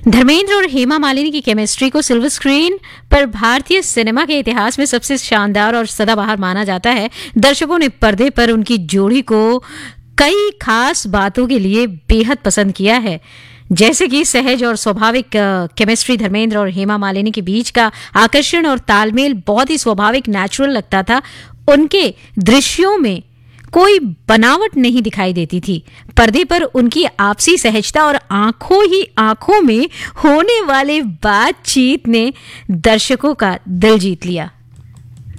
धर्मेंद्र और हेमा मालिनी की केमिस्ट्री को सिल्वर स्क्रीन पर भारतीय सिनेमा के इतिहास में सबसे शानदार और सदाबहार माना जाता है। दर्शकों ने पर्दे पर उनकी जोड़ी को कई खास बातों के लिए बेहद पसंद किया है, जैसे कि सहज और स्वाभाविक केमिस्ट्री। धर्मेंद्र और हेमा मालिनी के बीच का आकर्षण और तालमेल बहुत ही स्वाभाविक, नेचुरल लगता था। उनके दृश्यों में कोई बनावट नहीं दिखाई देती थी। पर्दे पर उनकी आपसी सहजता और आंखों ही आंखों में होने वाले बातचीत ने दर्शकों का दिल जीत लिया।